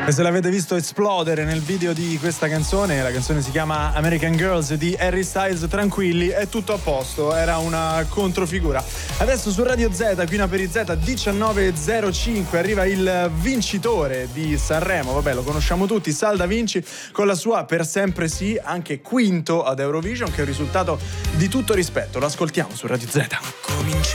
E se l'avete visto esplodere nel video di questa canzone, la canzone si chiama American Girls di Harry Styles, tranquilli, è tutto a posto, era una controfigura. Adesso su Radio Z, qui in Aperi Z, 19.05, arriva il vincitore di Sanremo, vabbè lo conosciamo tutti, Sal Da Vinci, con la sua Per sempre sì, anche quinto ad Eurovision, che è un risultato di tutto rispetto. Lo ascoltiamo su Radio Z.